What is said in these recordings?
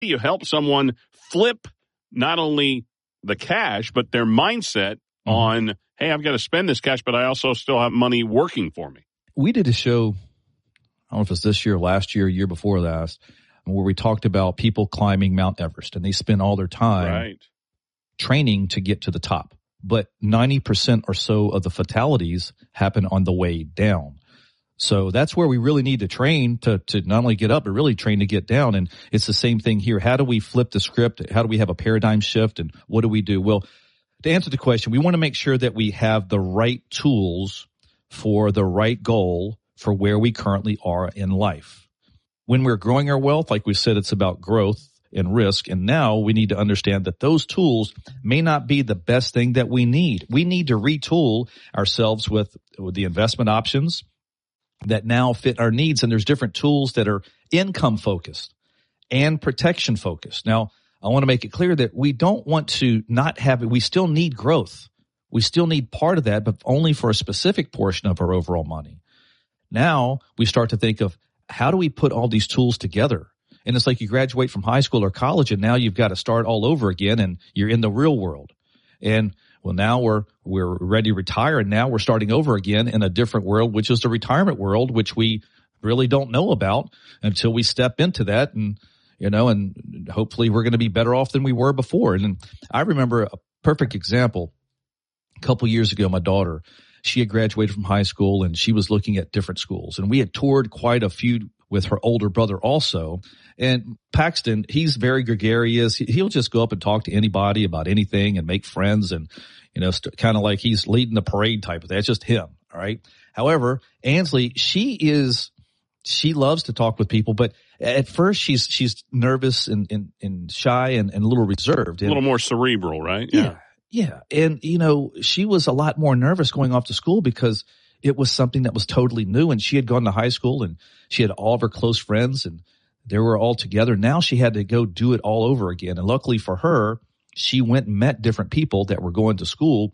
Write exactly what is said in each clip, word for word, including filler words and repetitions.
you help someone flip not only the cash, but their mindset mm-hmm. on, hey, I've got to spend this cash, but I also still have money working for me. We did a show, I don't know if it's this year, last year, year before last, where we talked about people climbing Mount Everest, and they spend all their time right. training to get to the top. But ninety percent or so of the fatalities happen on the way down. So that's where we really need to train to, to not only get up, but really train to get down. And it's the same thing here. How do we flip the script? How do we have a paradigm shift? And what do we do? Well, to answer the question, we want to make sure that we have the right tools for the right goal for where we currently are in life. When we're growing our wealth, like we said, it's about growth and risk. And now we need to understand that those tools may not be the best thing that we need. We need to retool ourselves with, with the investment options that now fit our needs. And there's different tools that are income focused and protection focused. Now, I want to make it clear that we don't want to not have it. We still need growth. We still need part of that, but only for a specific portion of our overall money. Now we start to think of how do we put all these tools together? And it's like you graduate from high school or college and now you've got to start all over again and you're in the real world. And well, now we're, we're ready to retire and now we're starting over again in a different world, which is the retirement world, which we really don't know about until we step into that. And, you know, and hopefully we're going to be better off than we were before. And I remember a perfect example. A couple years ago, my daughter, she had graduated from high school and she was looking at different schools. And we had toured quite a few with her older brother also. And Paxton, he's very gregarious. He'll just go up and talk to anybody about anything and make friends and, you know, st- kind of like he's leading the parade type of thing. It's just him. All right. However, Ansley, she is, she loves to talk with people, but at first she's, she's nervous and, and, and shy and, and a little reserved. And, a little more cerebral, right? Yeah. Yeah. And, you know, she was a lot more nervous going off to school because it was something that was totally new, and she had gone to high school and she had all of her close friends and they were all together. Now she had to go do it all over again. And luckily for her, she went and met different people that were going to school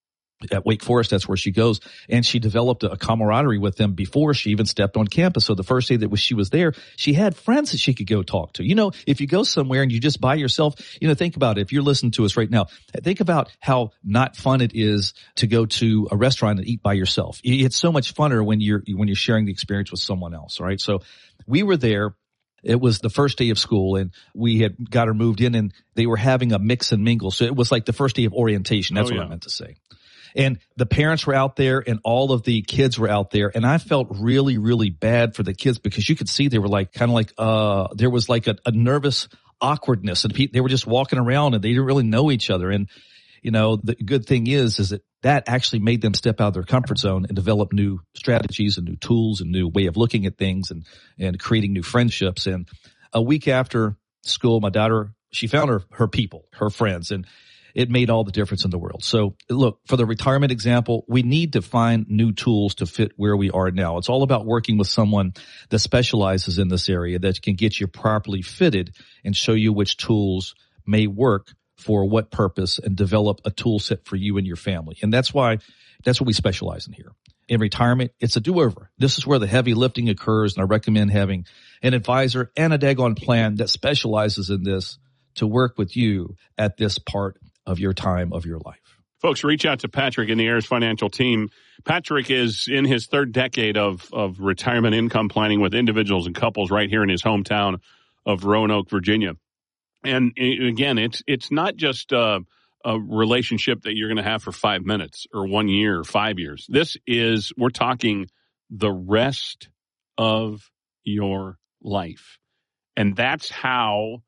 at Wake Forest. That's where she goes. And she developed a camaraderie with them before she even stepped on campus. So the first day that was, she was there, she had friends that she could go talk to. You know, if you go somewhere and you just by yourself, you know, think about it. If you're listening to us right now, think about how not fun it is to go to a restaurant and eat by yourself. It's so much funner when you're, when you're sharing the experience with someone else. Right. So we were there. It was the first day of school and we had got her moved in and they were having a mix and mingle. So it was like the first day of orientation. That's oh, yeah. what I meant to say. And the parents were out there and all of the kids were out there. And I felt really, really bad for the kids because you could see they were like, kind of like, uh, there was like a, a nervous awkwardness and pe- they were just walking around and they didn't really know each other. And, you know, the good thing is, is that that actually made them step out of their comfort zone and develop new strategies and new tools and new way of looking at things and, and creating new friendships. And a week after school, my daughter, she found her, her people, her friends, and it made all the difference in the world. So look, for the retirement example, we need to find new tools to fit where we are now. It's all about working with someone that specializes in this area that can get you properly fitted and show you which tools may work for what purpose and develop a tool set for you and your family. And that's why, that's what we specialize in here. In retirement, it's a do-over. This is where the heavy lifting occurs, and I recommend having an advisor and a daggone plan that specializes in this to work with you at this part of your time of your life. Folks, reach out to Patrick and the Heirs Financial team. Patrick is in his third decade of, of retirement income planning with individuals and couples right here in his hometown of Roanoke, Virginia. And again, it's it's not just a, a relationship that you're going to have for five minutes or one year or five years. This is, we're talking the rest of your life. And that's how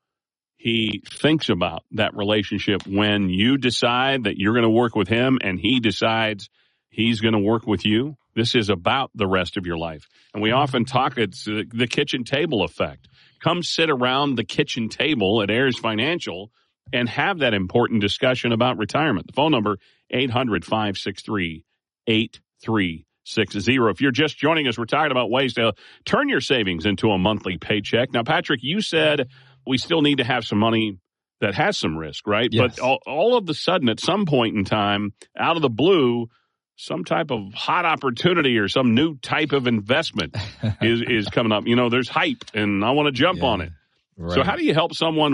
he thinks about that relationship when you decide that you're going to work with him and he decides he's going to work with you. This is about the rest of your life. And we often talk, it's the kitchen table effect. Come sit around the kitchen table at Heirs Financial and have that important discussion about retirement. The phone number, eight hundred, five six three, eight three six zero. If you're just joining us, we're talking about ways to turn your savings into a monthly paycheck. Now, Patrick, you said we still need to have some money that has some risk, right? Yes. But all, all of a sudden, at some point in time, out of the blue, some type of hot opportunity or some new type of investment is, is coming up. You know, there's hype, and I want to jump yeah. on it. Right. So how do you help someone